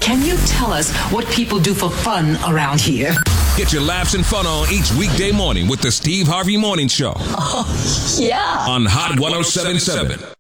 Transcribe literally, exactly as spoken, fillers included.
Can you tell us what people do for fun around here? Get your laughs and fun on each weekday morning with the Steve Harvey Morning Show. Oh, yeah. On Hot ten seventy-seven.